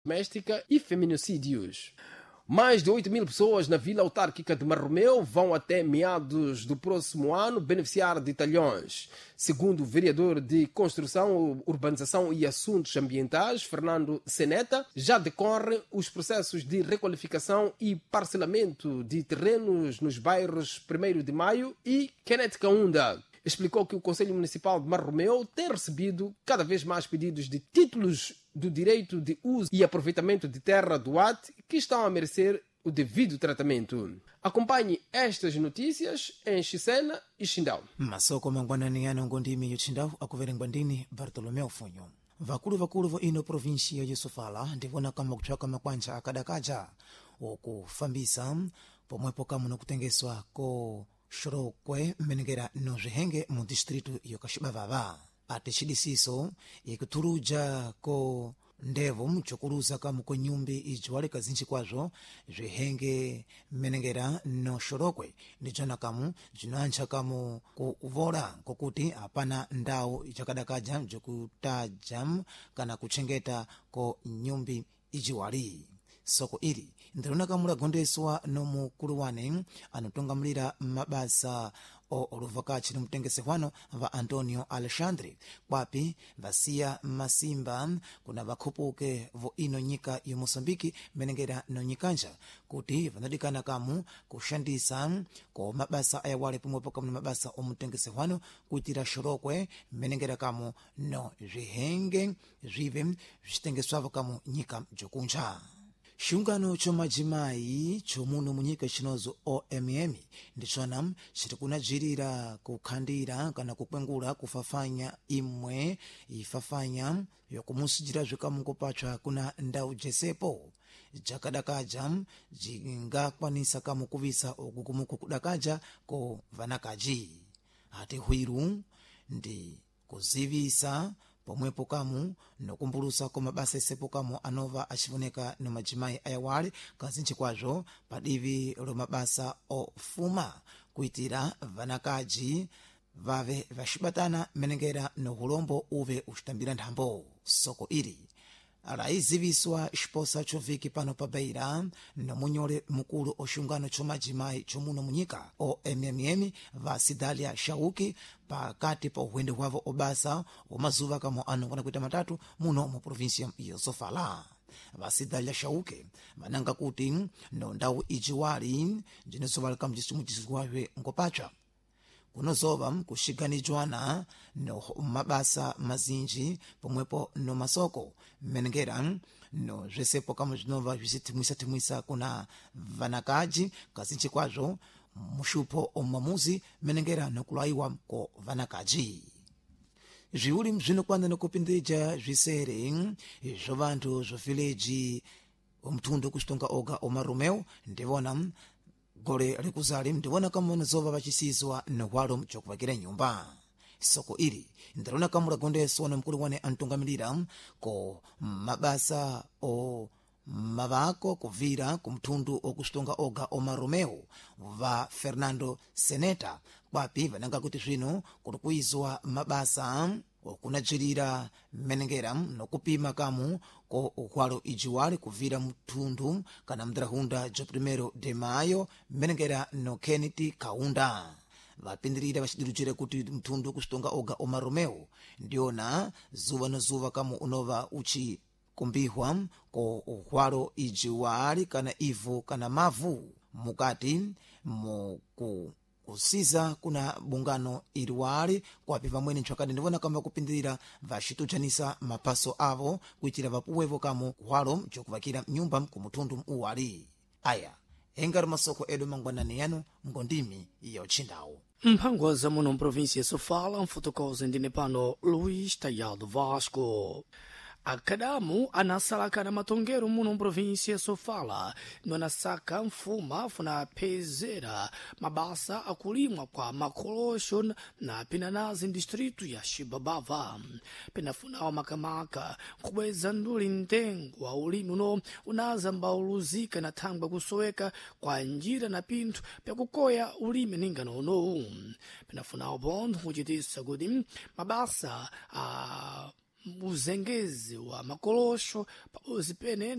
doméstica e feminicídios. Mais de 8.000 pessoas na Vila Autárquica de Marromeu vão até meados do próximo ano beneficiar de talhões. Segundo o vereador de Construção, Urbanização e Assuntos Ambientais, Fernando Seneta, já decorrem os processos de requalificação e parcelamento de terrenos nos bairros 1º de Maio e Kenneth Kaunda. Explicou que o Conselho Municipal de Marromeu tem recebido cada vez mais pedidos de títulos do direito de uso e aproveitamento de terra do AT que estão a merecer o devido tratamento. Acompanhe estas notícias em Xisena e Xindau. Masoko mangwanani yano ngondimi yuchindau akuvere ngwandini Bartolomeu Funyo. Vakulu vo ino provinsia ya Sofala ndivona kama kuchaka makwanja akadakaja okufambisa pomwepo kama nokutengeswa ko Xorokwe menengera no zihenge mu distrito yo Kaxibavava ate xidisiso ikuturuja ko ndevo mchokuluza kama ko nyumbi ijiwale kazinchi kwazo zihenge menengera no Xorokwe ndijona kamu jinancha kamu ku uvora kokuti apana ndau ichakadakaja jokutajam kana kuchengeta ko nyumbi ijiwali soko ili ndilona kamula gondeswa no mukulu wane anotungamulira mabasa o oluvakachi nomutengese va Antonio Alexandre kwapi vasiya masimba kuna vakhupuke vo ino nyika yo Mosambiki menengera no nyikanja kuti vanadikana kamu kushandisa ko mabasa ayawale pomwepo kamu mabasa omutengese kuitira Xorokwe menengera kamu no zihenge zive zitengeswavo kamu nyika jokunja. Xungano chomadzimai chomuno munyika chinozo OMM ndichona chirikunajirira kukhandira kana kukwengula kufafanya imwe ifafanya yokumusijira zvikamu kupatsa kuna ndau jesepo jakadakaja jingakwanisa kamu kuvisa okukumuku kudakaja ko vanakaji ati hwiru ndi kuzivisa pomwepo kamu nokumbulusa ko mabasa esepo kamu anova achivoneka no madzimai ayawale kazinchi kwazo padivi lo mabasa ofuma kuitira vanakaji vave vaxibatana menengera no hulombo uve uxitambira nthambo soko ili alaiziviswa xiposa choviki pano pa Beira no munyole mukulu oxungano chomadzimai chomuno munyika OMM va Sidalia Shauki pakati pa uhwende hwavo obasa omazuva kamo anongona kuita matatu muno mu provinsia ya Sofala. Vasidalia Shauke vananga kuti no ndau ijiwali ndinezovala kamo jisimuchizigwawe nkopatsa kunozova kuxiganijwana no mabasa mazinji pomwepo no masoko menengera no zvesepo kama zvinova zvisithimwisa kuna vanakaji kazinji kwazo mushupo omamuzi menengera nokulaiwa ko vanakaji zviuli mzvinokwana nokupindeja zvisere izvo vantu zvovileji omtundu kusitonga oga omaromeo ndivona gole likuzali ndivona kama nzova vachisizwa nohwalo mchokuvakira nyumba soko ili ndalona kamula gondeswa no mkulu wane antungamilira ko mabasa o mavako kuvira kumtundu okusitonga oga omaromeo va Fernando Seneta kwapi vananga kuti zvino kuri kuizwa mabasa okunajirira menengera nokupima kamu ko uhwalo ijiwali kuvira mtundu kana mdrahunda jo 1 de Mayo menengera no Kenneth Kaunda vapindirira vachidirujire kuti mtundu kusitonga oga omaromeo ndiona zuva no zuva kamu unova uchi kumbihwa ko uhwalo ijiwali kana ivo kana mavu mukati muku kusiza kuna bungano iliwali kwapi vamwene nchwakadi ndivona kamba kupindirira vachitujanisa mapaso avo kuitira vapuwevo kamo kuhwalo mchokuvakira nyumba kumutundu uwali aya engari masoko edu mangwanani yanu ngondimi ya uchindawo mphango za muno mprovinsia ya Sofala mfotokoze ndine pano Luís Tayado Vasco. Akadamu anasalakana matongero muno mprovinsia ya Sofala no anasaka mfuma funa pezera mabasa akulimwa kwa makolosho na pinanazi distritu ya Xibabava penafunawa makamaka kubweza nduli ntengo wa ulimi uno unazambauluzika na thangwa kusoweka kwa njira na pinthu pyakukoya ulimi ningano unowu penafunawa bontho kuchitisa kuti mabasa uzengezi wa makolosho pabodzi pene